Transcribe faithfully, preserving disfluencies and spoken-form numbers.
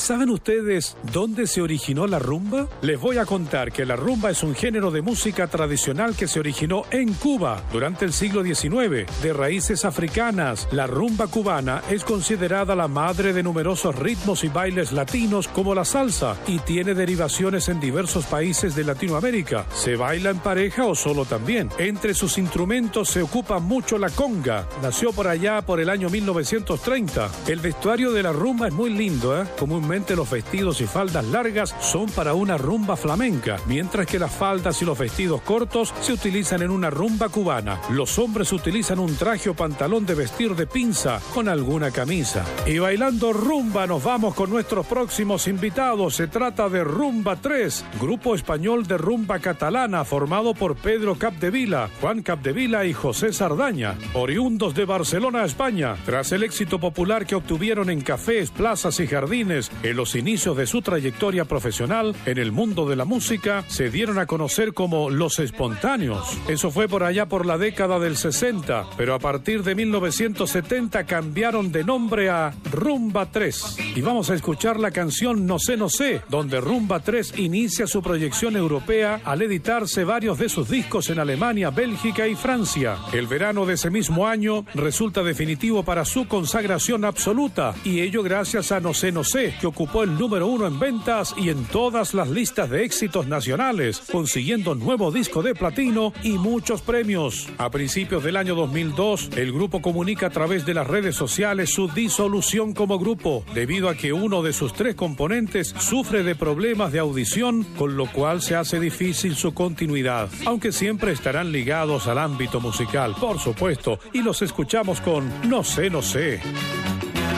¿Saben ustedes dónde se originó la rumba? Les voy a contar que la rumba es un género de música tradicional que se originó en Cuba durante el siglo diecinueve, de raíces africanas. La rumba cubana es considerada la madre de numerosos ritmos y bailes latinos como la salsa y tiene derivaciones en diversos países de Latinoamérica. Se baila en pareja o solo también. Entre sus instrumentos se ocupa mucho la conga. Nació por allá por el año mil novecientos treinta. El vestuario de la rumba es muy lindo, ¿eh? Comúnmente los vestidos y faldas largas son para una rumba flamenca, mientras que las faldas y los vestidos cortos se utilizan en una rumba cubana. Los hombres utilizan un traje o pantalón de vestir de pinza con alguna camisa. Y bailando rumba nos vamos con nuestros próximos invitados. Se trata de Rumba tres, grupo español de rumba catalana formado por Pedro Capdevila, Juan Capdevila y José Sardaña, oriundos de Barcelona, España. Tras el éxito popular que obtuvieron en cafés, plazas y jardines en los inicios de su trayectoria profesional en el mundo de la música, se dieron a conocer como Los Espontáneos. Eso fue por allá por la década del sesenta, pero a partir de mil novecientos setenta cambiaron de nombre a Rumba tres. Y vamos a escuchar la canción No sé, no sé, donde Rumba tres inicia su proyección europea al editarse varios de sus discos en Alemania, Bélgica y Francia. El verano de ese mismo año resulta definitivo para su consagración absoluta, y ello gracias a No sé, no sé, que ocupó el número uno en ventas y en todas las listas de éxitos nacionales, consiguiendo nuevo disco de platino y muchos premios. A principios del año dos mil dos, el grupo comunica a través de las redes sociales su disolución como grupo, debido a que uno de sus tres componentes sufre de problemas de audición, con lo cual se hace difícil su continuidad, aunque siempre estarán ligados al ámbito musical, por supuesto, y los escuchamos con No sé, no sé.